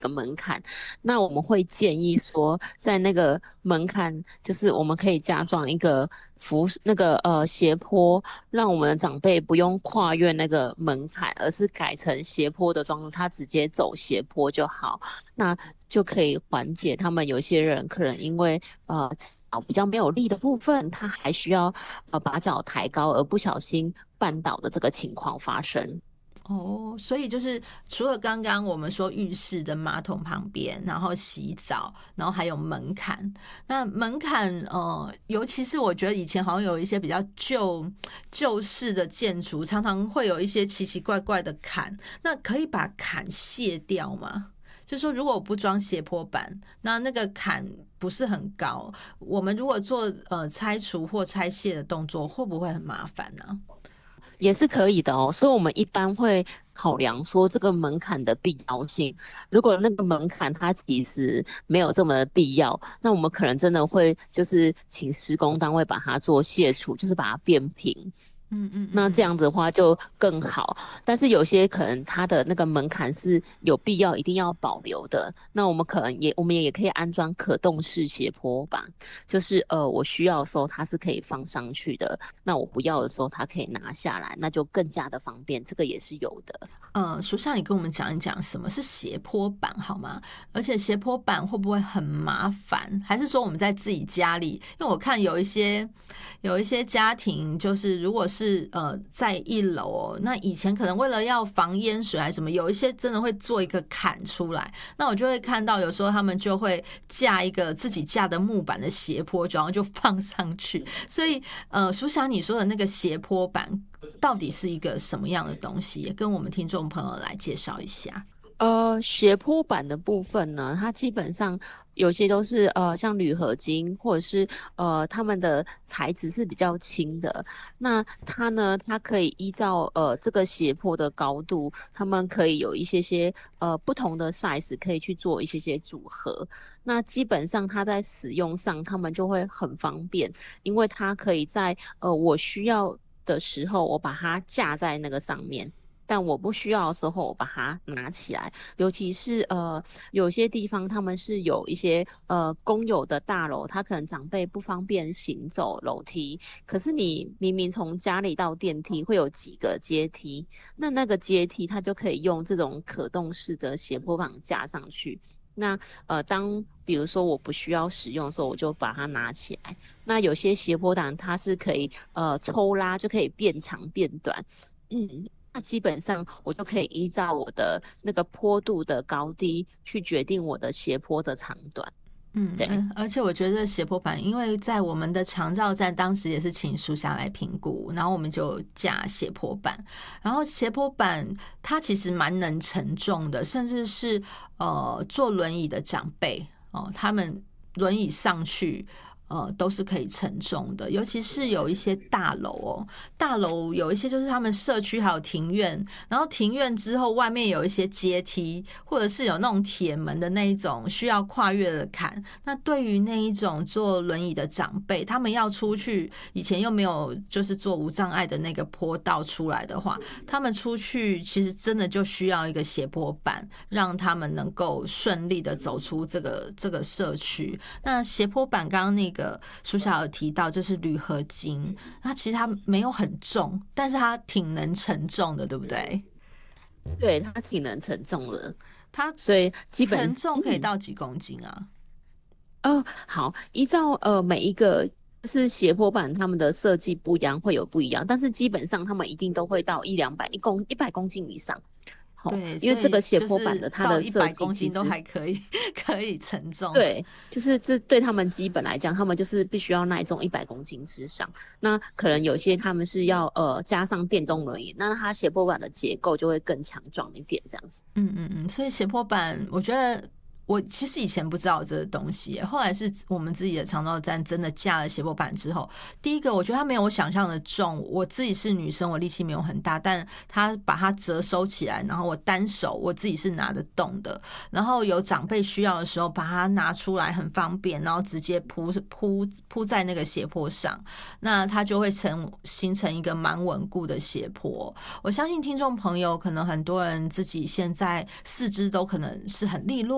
个门槛。那我们会建议说，在那个门槛，就是我们可以加装一个斜坡，让我们的长辈不用跨越那个门槛，而是改成斜坡的装置，他直接走斜坡就好。那就可以缓解他们有些人可能因为脚比较没有力的部分，他还需要把脚抬高而不小心绊倒的这个情况发生。 哦，所以就是除了刚刚我们说浴室的马桶旁边，然后洗澡，然后还有门槛。那门槛尤其是我觉得以前好像有一些比较旧式的建筑，常常会有一些奇奇怪怪的坎。那可以把坎卸掉吗？就说如果我不装斜坡板，那个坎不是很高，我们如果做拆除或拆卸的动作，会不会很麻烦呢？ 也是可以的哦，所以我们一般会考量说这个门槛的必要性。如果那个门槛它其实没有这么的必要，那我们可能真的会就是请施工单位把它做卸除，就是把它变平。 嗯嗯嗯嗯。 那这样子的话就更好，但是有些可能它的那个门槛是有必要一定要保留的，那我们也可以安装可动式斜坡板，就是我需要的时候它是可以放上去的，那我不要的时候它可以拿下来，那就更加的方便，这个也是有的。 属下你跟我们讲一讲什么是斜坡板好吗？而且斜坡板会不会很麻烦？还是说我们在自己家里？因为我看有一些家庭，就是如果是在一楼哦，那以前可能为了要防淹水还是什么，有一些真的会做一个坎出来。那我就会看到有时候他们就会架一个自己架的木板的斜坡，然后就放上去。所以苏霞你说的那个斜坡板到底是一个什么样的东西？也跟我们听众朋友来介绍一下。 斜坡板的部分呢，它基本上有些都是像铝合金，或者是它们的材质是比较轻的。那它呢，它可以依照这个斜坡的高度，它们可以有一些不同的 size 可以去做一些组合。那基本上它在使用上，它们就会很方便，因为它可以在我需要的时候，我把它架在那个上面。但我不需要的时候，我把它拿起来。尤其是有些地方他们是有一些公有的大楼，他可能长辈不方便行走楼梯，可是你明明从家里到电梯会有几个阶梯，那个阶梯它就可以用这种可动式的斜坡板架上去。那当比如说我不需要使用的时候，我就把它拿起来。那有些斜坡板它是可以抽拉，就可以变长变短。那基本上我就可以依照我的那个坡度的高低去决定我的斜坡的长短。对。 而且我觉得斜坡板，因为在我们的长照站，当时也是请属下来评估，然后我们就架斜坡板，然后斜坡板它其实蛮能承重的，甚至是坐轮椅的长辈他们轮椅上去。都是可以承重的，尤其是有一些大楼大楼有一些就是他们社区还有庭院，然后庭院之后外面有一些阶梯，或者是有那种铁门的那一种需要跨越的坎。那对于那一种坐轮椅的长辈，他们要出去，以前又没有就是做无障碍的那个坡道出来的话，他们出去其实真的就需要一个斜坡板，让他们能够顺利的走出这个社区。那斜坡板刚刚那个书小有提到，就是铝合金，那其实它没有很重，但是它挺能承重的，对不对？ 对，它挺能承重的， 它所以基本承重可以到几公斤啊？ 好，依照每一个是斜坡板，他们的设计不一样，会有不一样，但是基本上他们一定都会到100公斤以上。好， 对， 因为所以这个斜就是坡板的它到一的设百公斤都计其实还可以可以承重。 对，就是这对他们基本来讲，他们就是必须要耐重100公斤之上。那可能有些他们是要加上电动轮椅，那它斜坡板的结构就会更强壮一点，这样子。 所以斜坡板，我觉得我其实以前不知道这个东西耶，后来是我们自己的长照站真的架了斜坡板之后，第一个我觉得它没有我想象的重，我自己是女生，我力气没有很大，但它把它折收起来，然后我单手我自己是拿得动的，然后有长辈需要的时候把它拿出来很方便，然后直接铺在那个斜坡上，那它就会形成一个蛮稳固的斜坡。我相信听众朋友可能很多人自己现在四肢都可能是很利落